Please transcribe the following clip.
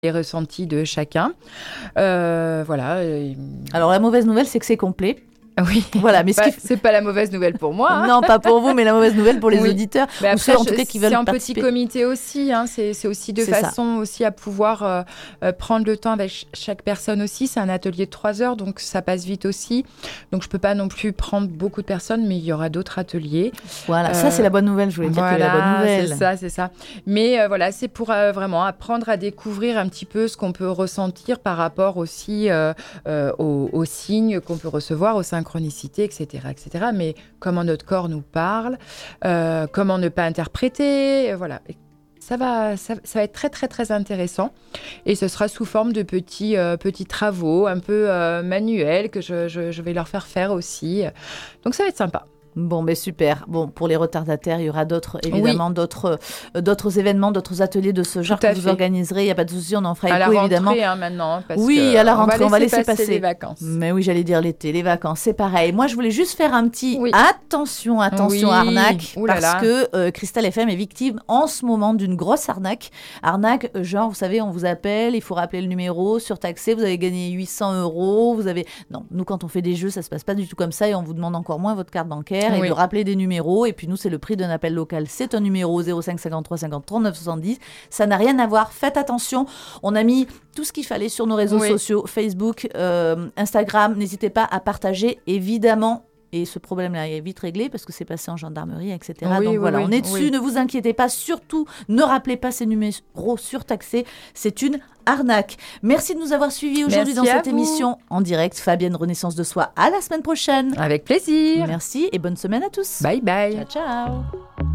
les ressentis de chacun. Voilà. Alors, la mauvaise nouvelle, c'est que c'est complet. Oui, voilà, mais c'est pas la mauvaise nouvelle pour moi. Hein. Non, pas pour vous, mais la mauvaise nouvelle pour les auditeurs. Mais après, ou ceux, en tout cas, qui veulent participer. C'est un petit comité aussi. Hein. C'est aussi de façon aussi à pouvoir prendre le temps avec chaque personne aussi. C'est un atelier de 3 heures, donc ça passe vite aussi. Donc, je peux pas non plus prendre beaucoup de personnes, mais il y aura d'autres ateliers. Voilà, ça, c'est la bonne nouvelle. Je voulais dire que la bonne nouvelle. C'est ça. Mais voilà, c'est pour vraiment apprendre à découvrir un petit peu ce qu'on peut ressentir par rapport aussi aux signes qu'on peut recevoir, aux synchronicité, etc. Mais comment notre corps nous parle, comment ne pas interpréter, voilà. Ça va être très, très, très intéressant. Et ce sera sous forme de petits travaux, un peu manuels, que je vais leur faire aussi. Donc, ça va être sympa. Bon, mais super. Bon, pour les retardataires, il y aura évidemment d'autres événements, d'autres ateliers de ce genre que vous organiserez. Il n'y a pas de souci, on en fera écho, évidemment. À la rentrée, maintenant. Parce à la rentrée, on va laisser passer les vacances. Mais oui, j'allais dire l'été, les vacances, c'est pareil. Moi, je voulais juste faire un petit attention, arnaque, parce que Cristal FM est victime en ce moment d'une grosse arnaque. Arnaque, genre, vous savez, on vous appelle, il faut rappeler le numéro, surtaxé, vous avez gagné 800 €, Non, nous, quand on fait des jeux, ça se passe pas du tout comme ça et on vous demande encore moins votre carte bancaire. Et de rappeler des numéros. Et puis nous, c'est le prix d'un appel local. C'est un numéro 05 53 50 39 70. Ça n'a rien à voir. Faites attention. On a mis tout ce qu'il fallait sur nos réseaux sociaux, Facebook, Instagram. N'hésitez pas à partager, évidemment. Et ce problème-là est vite réglé parce que c'est passé en gendarmerie, etc. Donc voilà, on est dessus. Ne vous inquiétez pas. Surtout, ne rappelez pas ces numéros surtaxés. C'est une arnaque. Merci de nous avoir suivis aujourd'hui dans cette émission en direct. Fabienne, Renaissance de Soi. À la semaine prochaine. Avec plaisir. Merci et bonne semaine à tous. Bye bye. Ciao, ciao.